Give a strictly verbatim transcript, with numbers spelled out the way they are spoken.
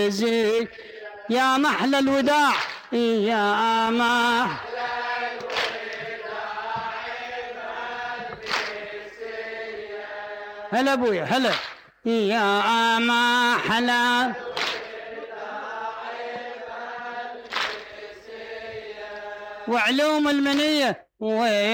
العزيز يا محلى الوداع يا محلى الوداع هلا ابويا هلا يا محلى وعلوم المنية